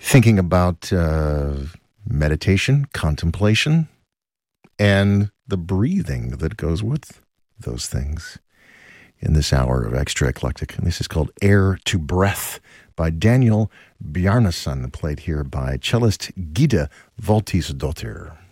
thinking about meditation, contemplation, and the breathing that goes with those things in this hour of Extra Eclectic. And this is called Air to Breath by Daniel Bjarnason, played here by cellist Gida Valtisdottir.